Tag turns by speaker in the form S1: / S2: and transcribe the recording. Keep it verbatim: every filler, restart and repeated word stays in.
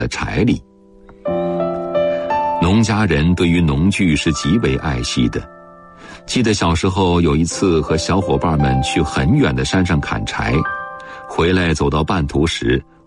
S1: 的柴里。农家人对于农具是极为爱惜的。记得小时候有一次和小伙伴们去很远的山上砍柴，回来走到半途时，